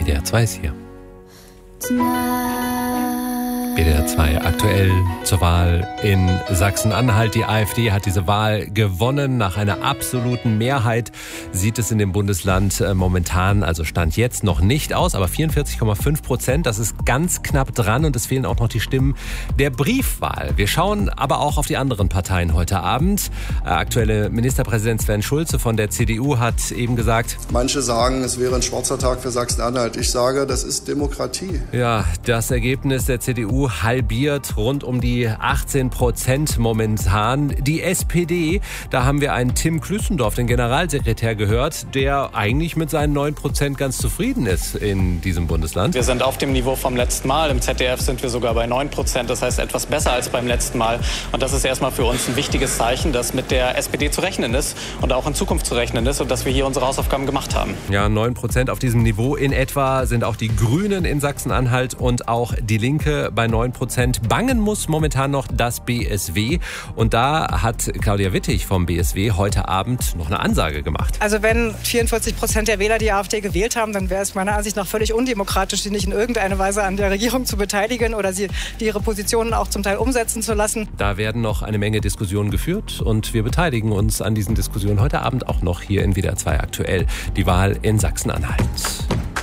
WDR 2 ist hier. WDR 2 aktuell zur Wahl in Sachsen-Anhalt. Die AfD hat diese Wahl gewonnen. Nach einer absoluten Mehrheit sieht es in dem Bundesland momentan, also Stand jetzt, noch nicht aus. Aber 44,5%, das ist ganz knapp dran und es fehlen auch noch die Stimmen der Briefwahl. Wir schauen aber auch auf die anderen Parteien heute Abend. Aktuelle Ministerpräsident Sven Schulze von der CDU hat eben gesagt: Manche sagen, es wäre ein schwarzer Tag für Sachsen-Anhalt. Ich sage, das ist Demokratie. Ja, das Ergebnis der CDU halbiert, rund um die 18% momentan. Die SPD, da haben wir einen Tim Klüssendorf, den Generalsekretär, gehört, der eigentlich mit seinen 9% ganz zufrieden ist in diesem Bundesland. Wir sind auf dem Niveau vom letzten Mal. Im ZDF sind wir sogar bei 9%. Das heißt etwas besser als beim letzten Mal. Und das ist erstmal für uns ein wichtiges Zeichen, dass mit der SPD zu rechnen ist und auch in Zukunft zu rechnen ist und dass wir hier unsere Hausaufgaben gemacht haben. Ja, 9% auf diesem Niveau in etwa sind auch die Grünen in Sachsen-Anhalt und auch die Linke bei 9%. Bangen muss momentan noch das BSW. Und da hat Claudia Wittig vom BSW heute Abend noch eine Ansage gemacht. Also wenn 44% der Wähler die AfD gewählt haben, dann wäre es meiner Ansicht nach völlig undemokratisch, sie nicht in irgendeiner Weise an der Regierung zu beteiligen oder sie ihre Positionen auch zum Teil umsetzen zu lassen. Da werden noch eine Menge Diskussionen geführt und wir beteiligen uns an diesen Diskussionen heute Abend auch noch hier in WDR 2 aktuell. Die Wahl in Sachsen-Anhalt.